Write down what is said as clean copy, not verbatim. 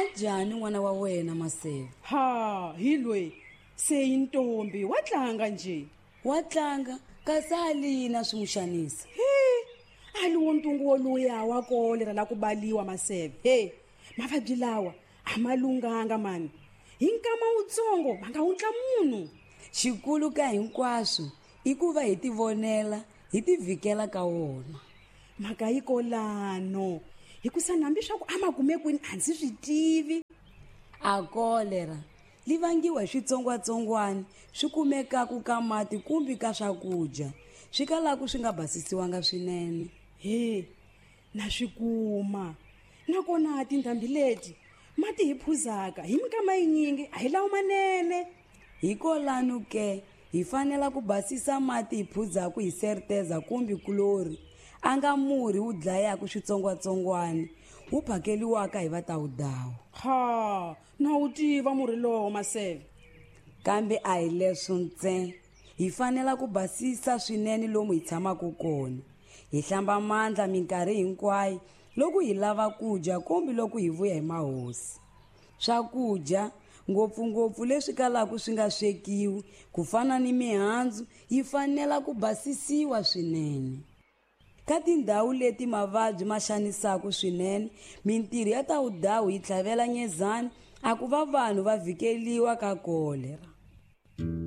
njhani n'wana wa wena Maseve? Ha, hilwe se intombi wa tlanga nje. Wa tlanga kasi Alina swi n'wi xanisa. Ali wo ntungu woluya wa kolera la ku baliwa Maseve. Mavabyi lawa a ma lunganga mani. Hi nkama wutsongo va nga wutla munhu. Xikulu ka hinkwaswo i ku va hi ti vonela hi ti vhikela ka wona. Mhaka yi kolano hikusa nambi swa ku a makume kwini a ndzi swi tivi. A kolera li vangiwa hi switsongwatsongwana swi kumekaka ka mati kumbe ka swakudya swi kalaka swi nga basisiwanga swinene. Na swikuma nakona tindhambi leti mati hi phuzaka hi mikama yinyingi a hi lawa manene. Hikolano ke hi fanela ku basisa mati hi phuzaka hi serteza kumbe kulori a nga murhi wu dlayaka switsongwatsongwana wu phakeliwaka hi vatawudawu. Ha, na wu tiva murhi lowo Maseve. Kambe a hi leswo ntsena hi fanela ku basisa swinene lomu hi tshamaka kona. Hi hlamba mandla minkarhi hinkwayo loko hi lava kudya kumbe loko hi vuya hi mahosi. Swakudya ngopfungopfu leswi kalaka swi nga swekiwi ku fana ni mihandzu yi fanela ku basisiwa swinene. Ka tindhawu leti mavabyi ma xanisaka swinene mintirho ya tawudawu yi tlhavela nyezani a ku va vanhu va vhikeliwa ka kolera.